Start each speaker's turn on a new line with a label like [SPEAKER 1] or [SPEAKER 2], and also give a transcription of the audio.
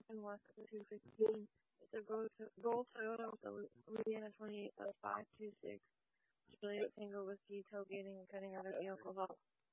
[SPEAKER 1] in West of 215. It's a gold Toyota with a Louisiana 28 526. Juliet Tango Whiskey tailgating and cutting other vehicles off.